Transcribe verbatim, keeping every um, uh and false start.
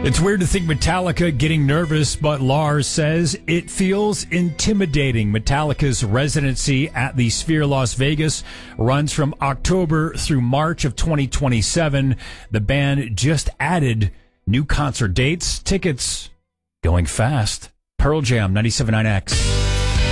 It's weird to think Metallica getting nervous, but Lars says it feels intimidating. Metallica's residency at the Sphere Las Vegas runs from October through March of twenty twenty-seven. The band just added new concert dates. Tickets going fast. Pearl Jam, ninety-seven point nine X.